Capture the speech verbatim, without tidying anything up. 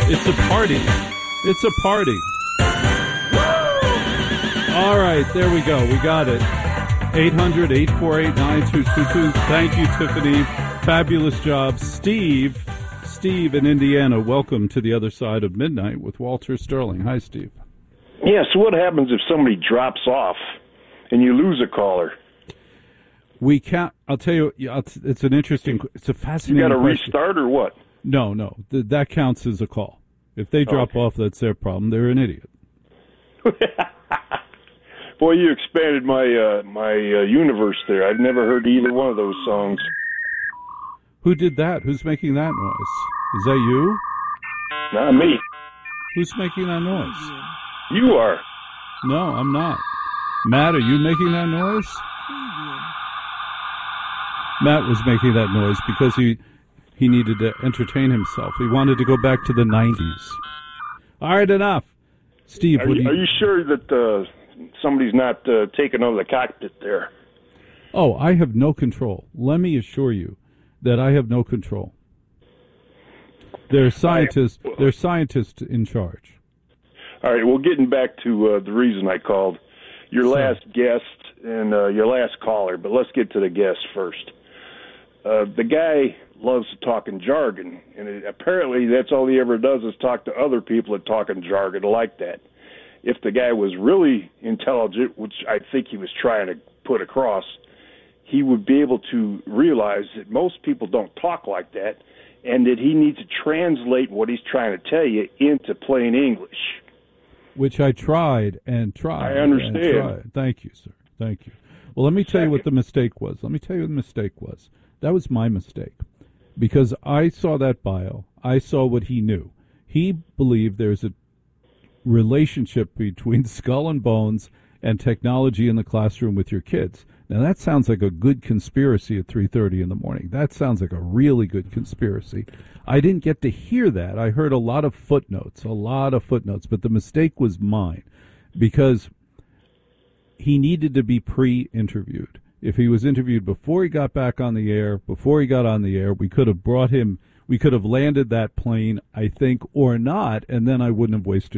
It's a party. It's a party. All right, there we go. We got it. eight hundred, eight four eight, nine two two two. Thank you, Tiffany. Fabulous job. Steve, Steve in Indiana, welcome to the other side of midnight with Walter Sterling. Hi, Steve. Yeah, so what happens if somebody drops off and you lose a caller? We can't, I'll tell you, it's an interesting, it's a fascinating You got to question. restart or what? No, no, th- that counts as a call. If they drop okay. off, that's their problem. They're an idiot. Boy, you expanded my uh, my uh, universe there. I've never heard either one of those songs. Who did that? Who's making that noise? Is that you? Not me. Who's making that noise? You are. No, I'm not. Matt, are you making that noise? Matt was making that noise because he he needed to entertain himself. He wanted to go back to the nineties. All right, enough. Steve, are what you, do you... are you sure that uh, somebody's not uh, taking over the cockpit there? Oh, I have no control. Let me assure you that I have no control. There's scientists. Right. There's scientists in charge. All right. Well, getting back to uh, the reason I called, your Sorry. last guest and uh, your last caller, but let's get to the guest first. Uh, the guy loves to talk in jargon, and it, apparently that's all he ever does is talk to other people that talk in jargon like that. If the guy was really intelligent, which I think he was trying to put across, he would be able to realize that most people don't talk like that, and that he needs to translate what he's trying to tell you into plain English. Which I tried and tried. I understand. And tried. Thank you, sir. Thank you. Well, let me tell you what the mistake was. Let me tell you what the mistake was. That was my mistake. Because I saw that bio. I saw what he knew. He believed there's a relationship between skull and bones and technology in the classroom with your kids. Now, that sounds like a good conspiracy at three thirty in the morning. That sounds like a really good conspiracy. I didn't get to hear that. I heard a lot of footnotes, a lot of footnotes, but the mistake was mine because he needed to be pre-interviewed. If he was interviewed before he got back on the air, before he got on the air, we could have brought him, we could have landed that plane, I think, or not, and then I wouldn't have wasted